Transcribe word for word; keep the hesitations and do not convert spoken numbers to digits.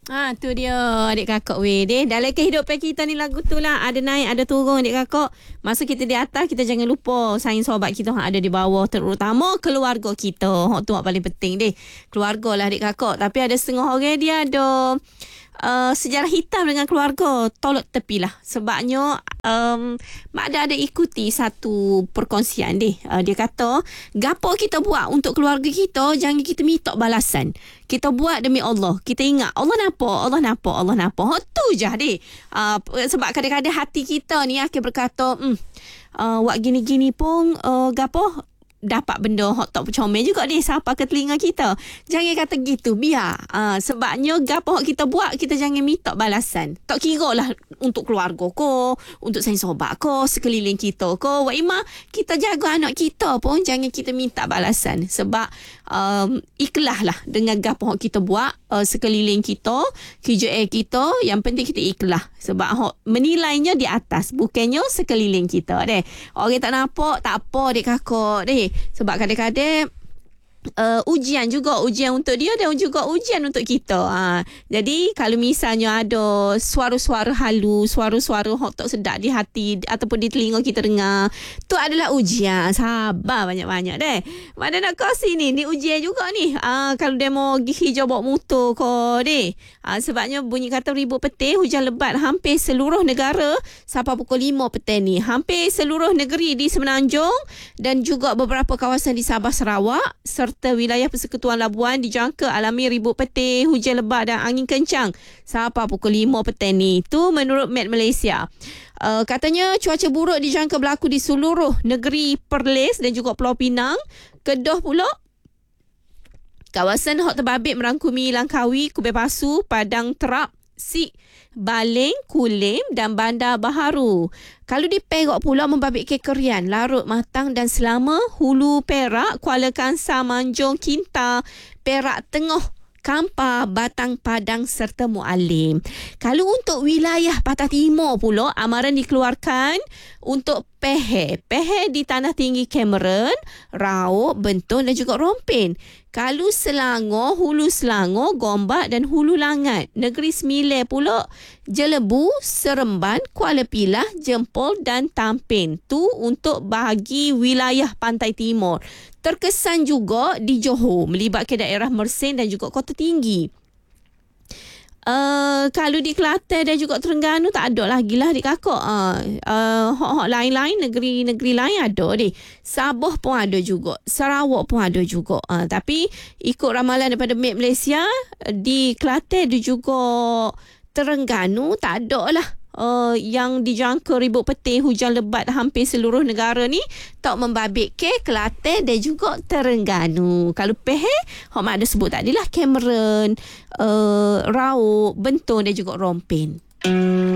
Ha, tu dia adik kakak weh. Deh, dalam kehidupan kita ni lagu tu lah. Ada naik, ada turun adik kakak. Masa kita di atas, kita jangan lupa sayang sobat kita yang ada di bawah. Terutama keluarga kita. Hak tu yang paling penting deh. Keluarga lah adik kakak. Tapi ada setengah orang dia ada Uh, sejarah hitam dengan keluarga. Tolak tepi lah. Sebabnya um, Mak Ada ada ikuti satu perkongsian deh. Uh, dia kata, gapo kita buat untuk keluarga kita, jangan kita minta balasan. Kita buat demi Allah. Kita ingat Allah nampak, Allah nampak, Allah nampak. Oh, tu je deh. Uh, sebab kadang-kadang hati kita ni akan berkata, hmm, uh, buat gini-gini pun uh, gapo dapat benda hot tak comel juga ni siapa ke telinga kita. Jangan kata gitu, biar. Uh, sebabnya gapo kita buat, kita jangan minta balasan. Tak kira lah untuk keluarga ko, untuk sayang sobat ko, sekeliling kita ko. Wak Ima, kita jaga anak kita pun jangan kita minta balasan. Sebab um, ikhlas lah dengan gapo kita buat uh, sekeliling kita, kerja kita. Yang penting kita ikhlas. Sebab hok menilainya di atas, bukannya sekeliling kita deh. Orang tak nampak, tak apa dek kakak deh. Sebab kadang-kadang uh, ujian juga, ujian untuk dia dan juga ujian untuk kita. Ha. Jadi kalau misalnya ada suara-suara halu, suara-suara hok tak sedap di hati ataupun di telinga kita dengar, tu adalah ujian. Sabar banyak-banyak deh. Mana nak kasih ni, ni ujian juga ni. Ha, kalau dia mau pergi hijau bawa motor ko deh. Ha, sebabnya bunyi kata ribut petir, hujan lebat hampir seluruh negara sampai pukul lima petang ni. Hampir seluruh negeri di Semenanjung dan juga beberapa kawasan di Sabah Sarawak serta wilayah Persekutuan Labuan dijangka alami ribut petir, hujan lebat dan angin kencang sampai pukul lima petang ni. Itu menurut Met Malaysia. Uh, katanya cuaca buruk dijangka berlaku di seluruh negeri Perlis dan juga Pulau Pinang. Kedah pula, kawasan hot terbabit merangkumi Langkawi, Kubir Pasu, Padang Terap, Sik, Baling, Kulim dan Bandar Baharu. Kalau di Perak pula membabit Kekerian, Larut, Matang dan Selama, Hulu Perak, Kuala Kangsar, Manjung, Kinta, Perak Tengah, Kampar, Batang, Padang serta Mualim. Kalau untuk wilayah Patah Timur pula, amaran dikeluarkan untuk Peher. Peher di Tanah Tinggi Cameron, Raub, Bentong dan juga Rompin. Kalau Selangor, Hulu Selangor, Gombak dan Hulu Langat. Negeri Sembilan pula, Jelebu, Seremban, Kuala Pilah, Jempol dan Tampin. Tu untuk bagi wilayah Pantai Timur. Terkesan juga di Johor, melibatkan daerah Mersing dan juga Kota Tinggi. Uh, kalau di Kelantan dan juga Terengganu tak ada lagi lah adik kakak. Uh, uh, hak-hak lain-lain, negeri-negeri lain ada deh. Sabah pun ada juga, Sarawak pun ada juga. Uh, tapi ikut ramalan daripada Met Malaysia, di Kelantan dan juga Terengganu tak ada lah. Uh, yang dijangka ribut petir, hujan lebat hampir seluruh negara ni tak membabit ke Kelantan dan juga Terengganu. Kalau Peher, hok mak ada sebut tadi lah, Cameron, uh, Raub, Bentong dan juga Rompin.